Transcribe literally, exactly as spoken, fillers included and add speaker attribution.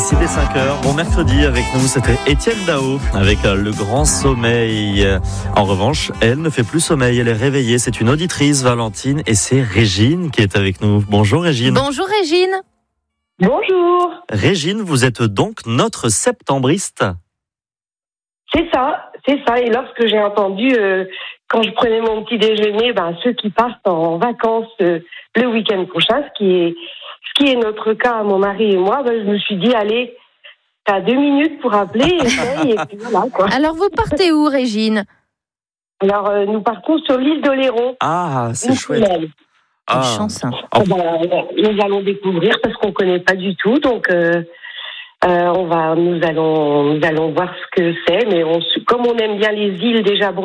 Speaker 1: Ici dès cinq heures, bon mercredi avec nous, c'était Étienne Dao avec le grand sommeil. En revanche, elle ne fait plus sommeil, elle est réveillée. C'est une auditrice, Valentine, et c'est Régine qui est avec nous. Bonjour Régine.
Speaker 2: Bonjour Régine.
Speaker 3: Bonjour.
Speaker 1: Régine, vous êtes donc notre septembriste.
Speaker 3: C'est ça, c'est ça. Et lorsque j'ai entendu, euh, quand je prenais mon petit déjeuner, ben, ceux qui partent en vacances euh, le week-end prochain, ce qui est, ce qui est notre cas, mon mari et moi, ben, je me suis dit, allez, t'as deux minutes pour appeler, essaye, et puis voilà, quoi.
Speaker 2: Alors vous partez où Régine?
Speaker 3: Alors, euh, nous partons sur l'île d'Oléron.
Speaker 1: Ah, c'est
Speaker 3: Une
Speaker 1: chouette.
Speaker 3: semaine.
Speaker 1: Ah.
Speaker 2: Chance. Hein.
Speaker 1: Oh.
Speaker 3: Ben, nous allons découvrir parce qu'on connaît pas du tout, donc euh, euh, on va, nous allons, nous allons voir ce que c'est. Mais on, comme on aime bien les îles déjà